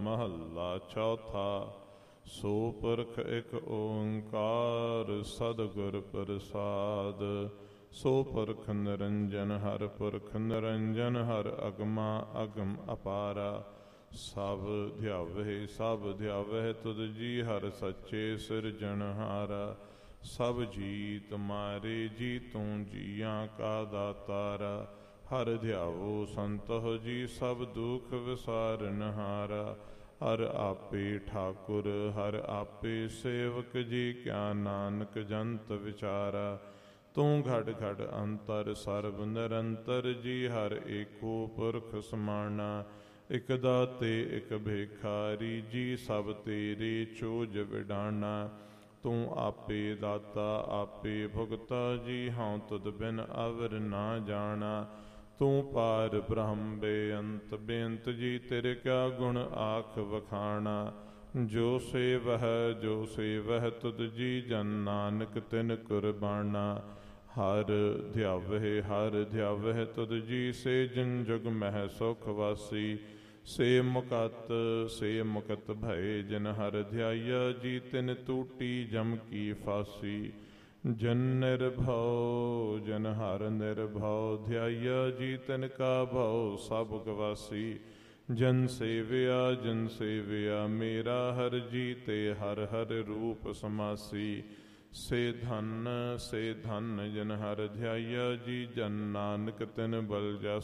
ਮਹੱਲਾ ਚੌਥਾ। ਸੋ ਪੁਰਖ ਇਕ ਓੰਕਾਰ ਸਤਿਗੁਰ ਪ੍ਰਸਾਦ। ਸੋ ਪੁਰਖ ਨਿਰੰਜਨ ਹਰਿ ਪੁਰਖ ਨਿਰੰਜਨ ਹਰਿ ਅਗਮਾ ਅਗਮ ਅਪਾਰਾ। ਸਭ ਧਿਆਵਹਿ ਤੁਧ ਜੀ ਹਰਿ ਸੱਚੇ ਸਿਰਜਣਹਾਰਾ। ਸਭ ਜੀ ਤੁਮਾਰੇ ਜੀ ਤੂੰ ਜੀਆਂ ਕਾ ਦਾਤਾਰਾ। ਹਰਿ ਧਿਆਵੋ ਸੰਤੋਖ ਜੀ ਸਭ ਦੁਖ ਵਿਸਾਰਨਹਾਰਾ। ਹਰਿ ਆਪੇ ਠਾਕੁਰ ਹਰਿ ਆਪੇ ਸੇਵਕ ਜੀ ਕਿਆ ਨਾਨਕ ਜੰਤ ਵਿਚਾਰਾ। ਤੂੰ ਘਟ ਘਟ ਅੰਤਰ ਸਰਬ ਨਿਰੰਤਰ ਜੀ ਹਰਿ ਏਕੋ ਪੁਰਖ ਸਮਾਣਾ। ਇਕ ਦਾਤੇ ਇਕ ਭੇਖਾਰੀ ਜੀ ਸਭ ਤੇਰੇ ਚੋਜ ਵਿਡਾਣਾ। ਤੂੰ ਆਪੇ ਦਾਤਾ ਆਪੇ ਭੁਗਤਾ ਜੀ ਹਉ ਤੁਧ ਬਿਨ ਅਵਰ ਨਾ ਜਾਣਾ। ਤੂੰ ਪਾਰ ਬ੍ਰਹਮ ਬੇਅੰਤ ਬੇਅੰਤ ਜੀ ਤੇਰੇ ਕਿਆ ਗੁਣ ਆਖ ਵਖਾਣਾ। ਜੋ ਸੇਵਹਿ ਤੁਧ ਜੀ ਜਨ ਨਾਨਕ ਤਿਨ ਕੁਰਬਾਨਾ। ਹਰਿ ਧਿਆਵਹਿ ਤੁਧ ਜੀ ਸੇ ਜਿਨ ਜੁਗ ਮਹਿ ਸੁਖ ਵਾਸੀ। ਸੇ ਮੁਕਤ ਭਏ ਜਿਨ ਹਰਿ ਧਿਆਇਆ ਜੀ ਤਿਨ ਟੂਟੀ ਜਮ ਕੀ ਫਾਸੀ। ਜਨ ਹਰਿ ਨਿਰਭਉ ਧਿਆਇਆ ਜੀ ਤਿਨ ਕਾ ਭਉ ਸਭ ਗਵਾਸੀ। ਜਨ ਸੇਵਿਆ ਮੇਰਾ ਹਰਿ ਜੀ ਤੇ ਹਰਿ ਹਰਿ ਰੂਪ ਸਮਾਸੀ। ਸੇ ਧਨ ਜਿਨ ਹਰਿ ਧਿਆਇਆ ਜੀ ਜਨ ਨਾਨਕ ਤਿਨ ਬਲ ਜਾਸੀ।